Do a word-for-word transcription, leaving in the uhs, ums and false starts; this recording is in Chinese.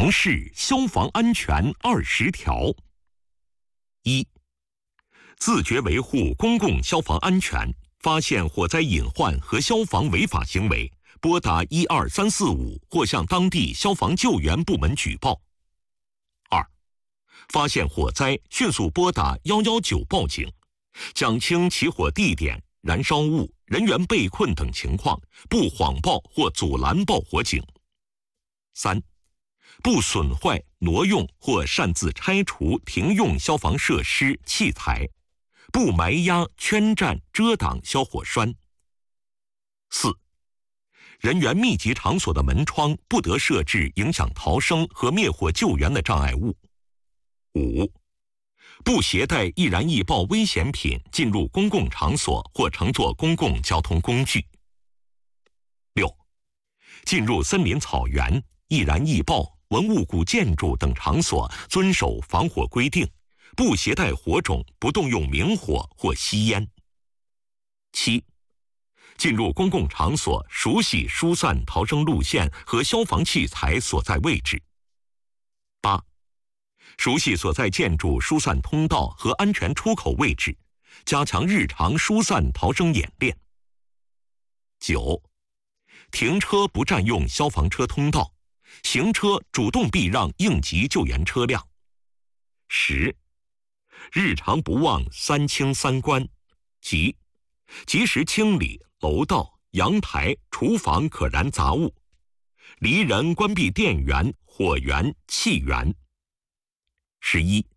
常识消防安全二十条：一、自觉维护公共消防安全，发现火灾隐患和消防违法行为，拨打一二三四五或向当地消防救援部门举报。二、发现火灾，迅速拨打一一九报警，讲清起火地点、燃烧物、人员被困等情况，不谎报或阻拦报火警。三、不损坏、挪用或擅自拆除停用消防设施、器材，不埋压、圈占、遮挡消火栓。四、人员密集场所的门窗不得设置影响逃生和灭火救援的障碍物。五、不携带易燃易爆危险品进入公共场所或乘坐公共交通工具。六、进入森林草原、易燃易爆、文物古建筑等场所遵守防火规定，不携带火种，不动用明火或吸烟。七、进入公共场所熟悉疏散逃生路线和消防器材所在位置。八、熟悉所在建筑疏散通道和安全出口位置，加强日常疏散逃生演练。九、停车不占用消防车通道，行车主动避让应急救援车辆。十、日常不忘三清三关，即及时清理楼道、阳台、厨房可燃杂物，离人关闭电源、火源、气源。十一、